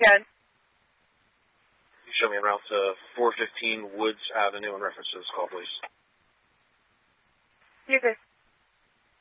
Can you show me en route to 415 Woods Avenue in reference to this call, please?